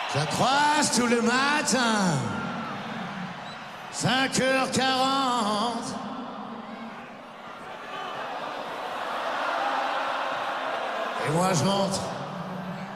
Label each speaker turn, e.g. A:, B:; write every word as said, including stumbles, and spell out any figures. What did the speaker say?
A: Je la croise tout le matin, cinq heures quarante. Et moi je montre.